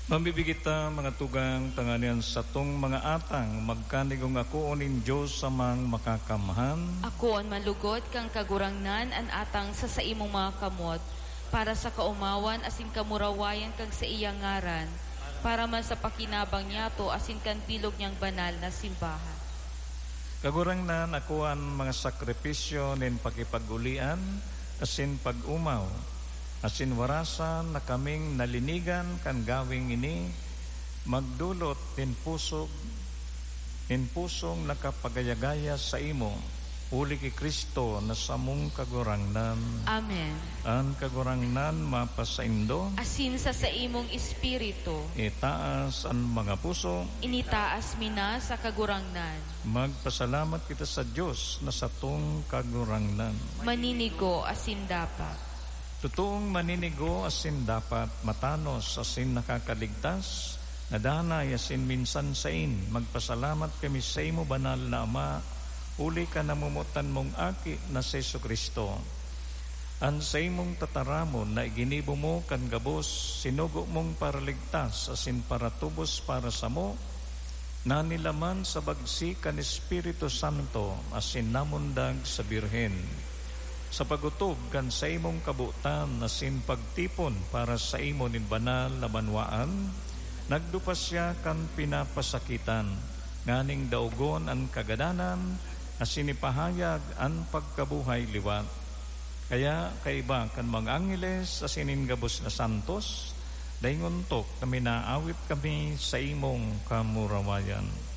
Mambibigita mga tugang tanganian sa tong mga atang magkanigong ako onin Diyos samang makakamhan. Ako ang malugod kang kagurangnan an atang sa imong mga kamot para sa kaumawan asin kamurawayan kang sa iyang ngaran para man sa pakinabang niya to asin kan bilog niyang banal na simbahan. Kagurangnan ako ang mga sakripisyo nin pakipagulian asin pag-umaw asin warasan na kaming nalinigan kan gawing ini magdulot tin pusong nakapagayagaya sa imo uli ki Kristo na samong kagurangnan. Amen. Ang kagurangnan mapasaindo Asin sa imong espiritu itaas ang mga puso. initaas mina sa kagurangnan. Magpasalamat kita sa Diyos na sa tong kagurangnan. Maninigo asin dapat. Totoong maninigo asin dapat matanos asin nakakaligtas nadanay asin minsan sain magpasalamat kami sa imo banal na Ama uli ka namumutan mong aki na si Jesucristo. An sa imong tataramon na iginibo mo kan gabos sinugo mong paraligtas asin para tubos para sa mo na nilaman sa bagsi kan Espiritu Santo asin namundag sa Birhen. Sa pagutob kan sa imong kabutan na sin pagtipon para sa imo nin banal na banwaan, nagdupas siya kan pinapasakitan, nganing daugon ang kagadanan, asin ipahayag ang pagkabuhay liwat. Kaya kaiba kan mga angeles asinin gabos na santos, dainguntok kami naawit kami sa imong kamurawayan.